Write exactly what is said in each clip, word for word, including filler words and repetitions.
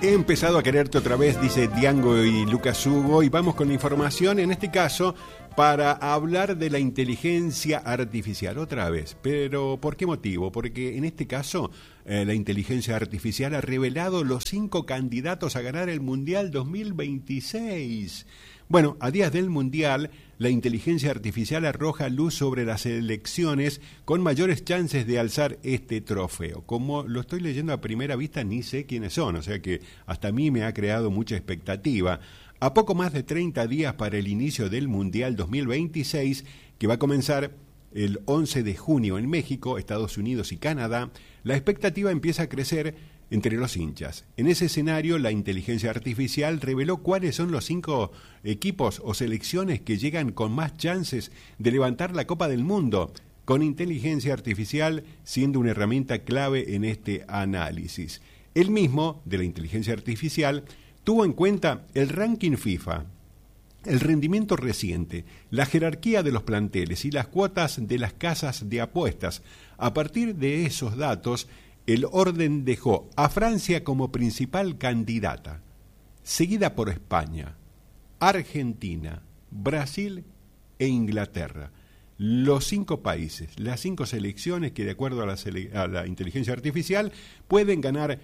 He empezado a quererte otra vez, dice Diango y Lucas Hugo, y vamos con la información, en este caso, para hablar de la inteligencia artificial, otra vez. Pero, ¿por qué motivo? Porque en este caso, eh, la inteligencia artificial ha revelado los cinco candidatos a ganar el Mundial dos mil veintiséis. Bueno, a días del Mundial, la inteligencia artificial arroja luz sobre las elecciones con mayores chances de alzar este trofeo. Como lo estoy leyendo a primera vista, ni sé quiénes son, o sea que hasta a mí me ha creado mucha expectativa. A poco más de treinta días para el inicio del Mundial dos mil veintiséis, que va a comenzar el once de junio en México, Estados Unidos y Canadá, la expectativa empieza a crecer entre los hinchas. En ese escenario, la inteligencia artificial reveló cuáles son los cinco equipos o selecciones que llegan con más chances de levantar la Copa del Mundo, con inteligencia artificial siendo una herramienta clave en este análisis. El mismo, de la inteligencia artificial, tuvo en cuenta el ranking FIFA, el rendimiento reciente, la jerarquía de los planteles y las cuotas de las casas de apuestas. A partir de esos datos, el orden dejó a Francia como principal candidata, seguida por España, Argentina, Brasil e Inglaterra. Los cinco países, las cinco selecciones que de acuerdo a la, sele- a la inteligencia artificial pueden ganar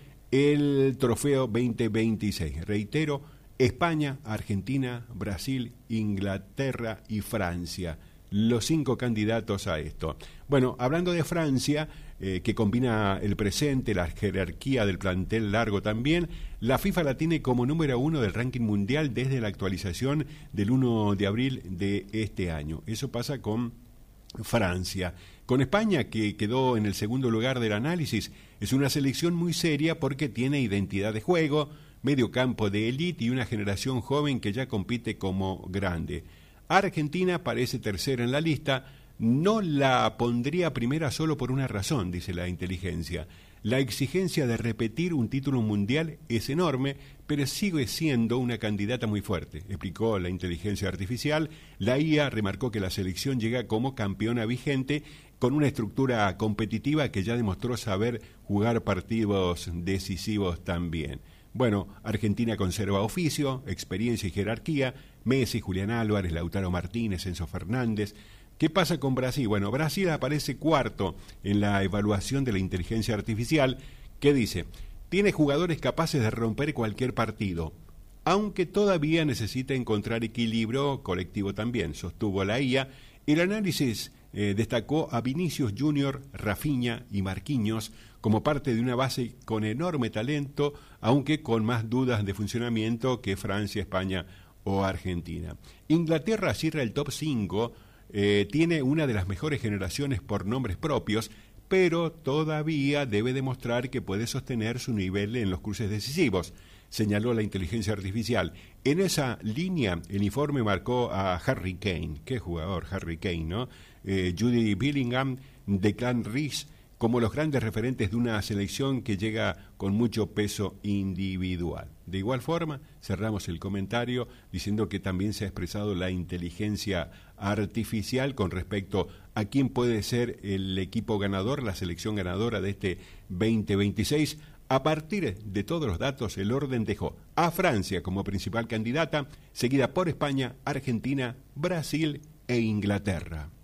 el trofeo veinte veintiséis. Reitero, España, Argentina, Brasil, Inglaterra y Francia. Los cinco candidatos a esto. Bueno, hablando de Francia, eh, que combina el presente, la jerarquía del plantel largo también, la FIFA la tiene como número uno del ranking mundial desde la actualización del primero de abril de este año. Eso pasa con Francia. Con España, que quedó en el segundo lugar del análisis, es una selección muy seria porque tiene identidad de juego, medio campo de élite y una generación joven que ya compite como grande. Argentina parece tercera en la lista, no la pondría primera solo por una razón, dice la inteligencia. La exigencia de repetir un título mundial es enorme, pero sigue siendo una candidata muy fuerte, explicó la inteligencia artificial. La I A remarcó que la selección llega como campeona vigente con una estructura competitiva que ya demostró saber jugar partidos decisivos también. Bueno, Argentina conserva oficio, experiencia y jerarquía. Messi, Julián Álvarez, Lautaro Martínez, Enzo Fernández. ¿Qué pasa con Brasil? Bueno, Brasil aparece cuarto en la evaluación de la inteligencia artificial, que dice, tiene jugadores capaces de romper cualquier partido, aunque todavía necesita encontrar equilibrio colectivo también, sostuvo la I A. El análisis eh, destacó a Vinicius Junior, Rafinha y Marquinhos como parte de una base con enorme talento, aunque con más dudas de funcionamiento que Francia, España o Argentina. Inglaterra cierra el top cinco, eh, tiene una de las mejores generaciones por nombres propios, pero todavía debe demostrar que puede sostener su nivel en los cruces decisivos, señaló la inteligencia artificial. En esa línea, el informe marcó a Harry Kane, qué jugador Harry Kane, ¿no? Eh, Jude Bellingham, Declan Rice, como los grandes referentes de una selección que llega con mucho peso individual. De igual forma, cerramos el comentario diciendo que también se ha expresado la inteligencia artificial con respecto a quién puede ser el equipo ganador, la selección ganadora de este veinte veintiséis. A partir de todos los datos, el orden dejó a Francia como principal candidata, seguida por España, Argentina, Brasil e Inglaterra.